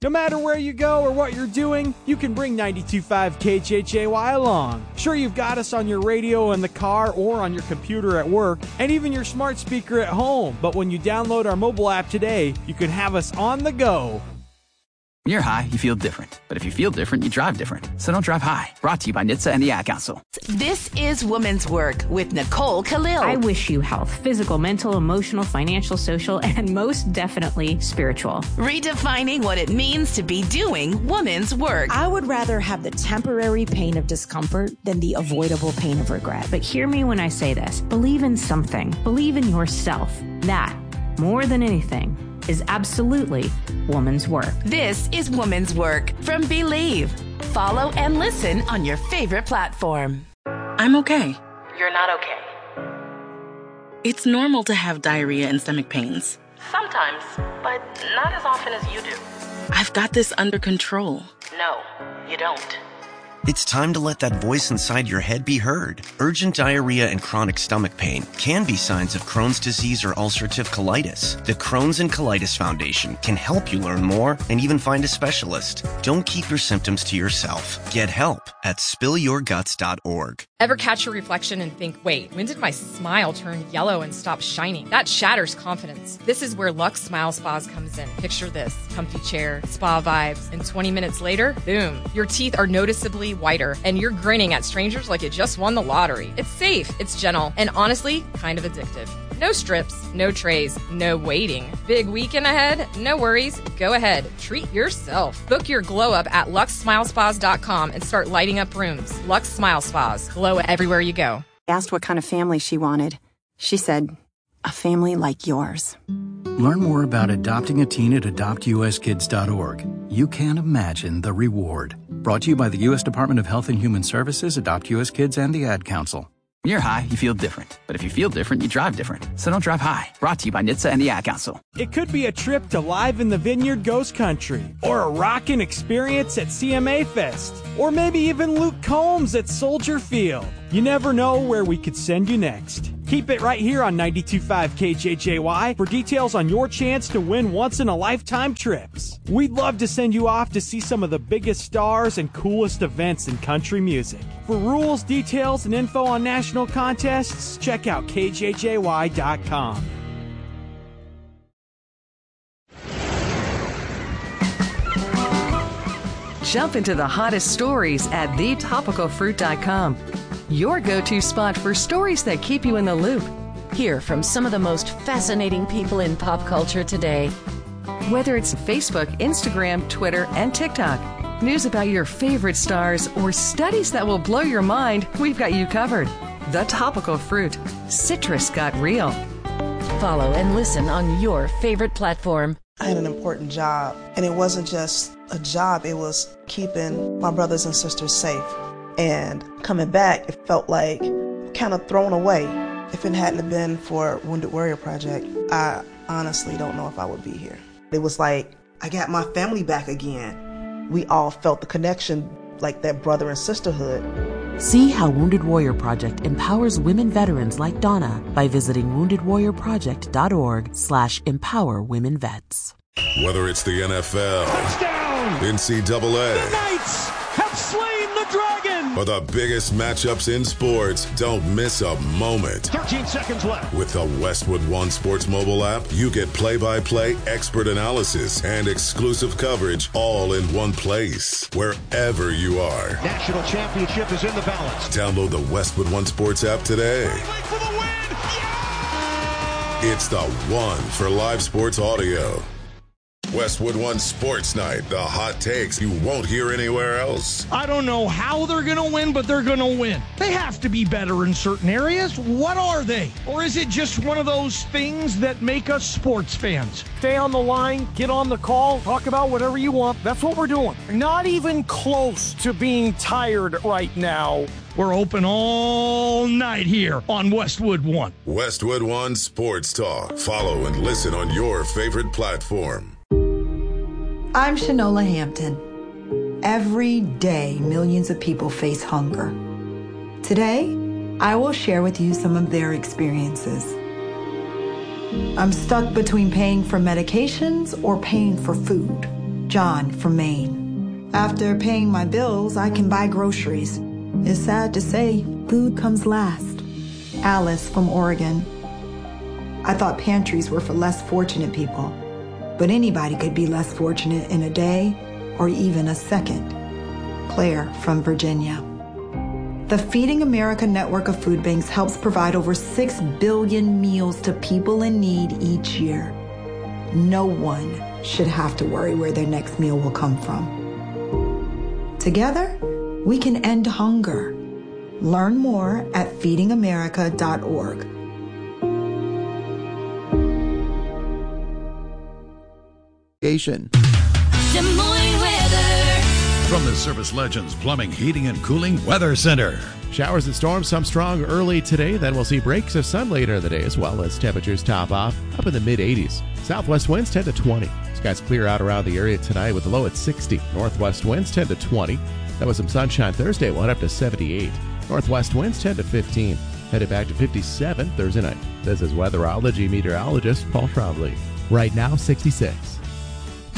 No matter where you go or what you're doing, you can bring 92.5 KHHAY along. Sure, you've got us on your radio in the car or on your computer at work, and even your smart speaker at home. But when you download our mobile app today, you can have us on the go. When you're high, you feel different. But if you feel different, you drive different. So don't drive high. Brought to you by NHTSA and the Ad Council. This is Woman's Work with Nicole Khalil. I wish you health, physical, mental, emotional, financial, social, and most definitely spiritual. Redefining what it means to be doing woman's work. I would rather have the temporary pain of discomfort than the avoidable pain of regret. But hear me when I say this. Believe in something. Believe in yourself. That, more than anything, is absolutely woman's work. This is Woman's Work from Believe. Follow and listen on your favorite platform. I'm okay. You're not okay. It's normal to have diarrhea and stomach pains. Sometimes, but not as often as you do. I've got this under control. No, you don't. It's time to let that voice inside your head be heard. Urgent diarrhea and chronic stomach pain can be signs of Crohn's disease or ulcerative colitis. The Crohn's and Colitis Foundation can help you learn more and even find a specialist. Don't keep your symptoms to yourself. Get help at spillyourguts.org. Ever catch your reflection and think, wait, when did my smile turn yellow and stop shining? That shatters confidence. This is where Lux Smile Spas comes in. Picture this: comfy chair, spa vibes, and 20 minutes later, boom, your teeth are noticeably whiter, and you're grinning at strangers like you just won the lottery. It's safe, it's gentle, and honestly, kind of addictive. No strips, no trays, no waiting. Big weekend ahead? No worries. Go ahead. Treat yourself. Book your glow up at luxsmilespas.com and start lighting up rooms. Lux Smile Spas. Glow everywhere you go. I asked what kind of family she wanted. She said, a family like yours. Learn more about adopting a teen at adoptuskids.org. You can't imagine the reward. Brought to you by the U.S. Department of Health and Human Services, Adopt U.S. Kids, and the Ad Council. When you're high, you feel different. But if you feel different, you drive different. So don't drive high. Brought to you by NHTSA and the Ad Council. It could be a trip to Live in the Vineyard Ghost Country, or a rockin' experience at CMA Fest, or maybe even Luke Combs at Soldier Field. You never know where we could send you next. Keep it right here on 92.5 KHHAY for details on your chance to win once-in-a-lifetime trips. We'd love to send you off to see some of the biggest stars and coolest events in country music. For rules, details, and info on national contests, check out KHHAY.com. Jump into the hottest stories at thetopicalfruit.com. Your go-to spot for stories that keep you in the loop. Hear from some of the most fascinating people in pop culture today. Whether it's Facebook, Instagram, Twitter, and TikTok, news about your favorite stars, or studies that will blow your mind, we've got you covered. The Topical Fruit. Citrus got real. Follow and listen on your favorite platform. I had an important job, and it wasn't just a job, it was keeping my brothers and sisters safe. And coming back, it felt like kind of thrown away. If it hadn't been for Wounded Warrior Project, I honestly don't know if I would be here. It was like, I got my family back again. We all felt the connection, like that brother and sisterhood. See how Wounded Warrior Project empowers women veterans like Donna by visiting woundedwarriorproject.org/empowerwomenvets. Whether it's the NFL, touchdown, NCAA, the Knights have slain the dragon, or the biggest matchups in sports, don't miss a moment. 13 seconds left. With the Westwood One Sports mobile app, you get play-by-play expert analysis and exclusive coverage all in one place, wherever you are. National championship is in the balance. Download the Westwood One Sports app today. For the win! Yeah! It's the one for live sports audio. Westwood One Sports Night, the hot takes you won't hear anywhere else. I don't know how they're going to win, but they're going to win. They have to be better in certain areas. What are they? Or is it just one of those things that make us sports fans? Stay on the line, get on the call, talk about whatever you want. That's what we're doing. Not even close to being tired right now. We're open all night here on Westwood One. Westwood One Sports Talk. Follow and listen on your favorite platform. I'm Shanola Hampton. Every day, millions of people face hunger. Today, I will share with you some of their experiences. I'm stuck between paying for medications or paying for food. John from Maine. After paying my bills, I can buy groceries. It's sad to say, food comes last. Alice from Oregon. I thought pantries were for less fortunate people, but anybody could be less fortunate in a day or even a second. Claire from Virginia. The Feeding America network of food banks helps provide over 6 billion meals to people in need each year. No one should have to worry where their next meal will come from. Together, we can end hunger. Learn more at feedingamerica.org. Des Moines weather. From the Service Legends Plumbing, Heating, and Cooling Weather Center. Showers and storms, some strong early today. Then we'll see breaks of sun later in the day as well as temperatures top off up in the mid-80s. Southwest winds 10 to 20. Skies clear out around the area tonight with a low at 60. Northwest winds 10 to 20. That was some sunshine Thursday. We'll head up to 78. Northwest winds 10 to 15. Headed back to 57 Thursday night. This is weatherology meteorologist Paul Trombley. Right now, 66.